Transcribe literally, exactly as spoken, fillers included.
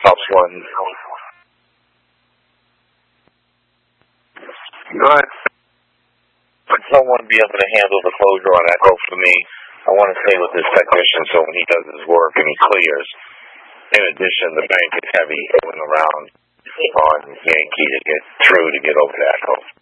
tough one. Go ahead. Would someone be able to handle the closure on Echo for me? I want to stay with this technician so when he does his work and he clears. In addition, the bank is heavy going around on Yankee to get through to get over to Echo.